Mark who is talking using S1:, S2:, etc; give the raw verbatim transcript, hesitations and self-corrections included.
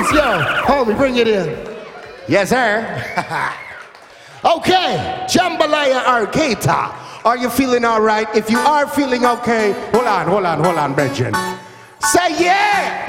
S1: Yo, homie, bring it in. Yes, sir. Okay, Jambalaya Arcata. Are you feeling all right? If you are feeling okay, hold on, hold on, hold on, Bridget. Say yeah!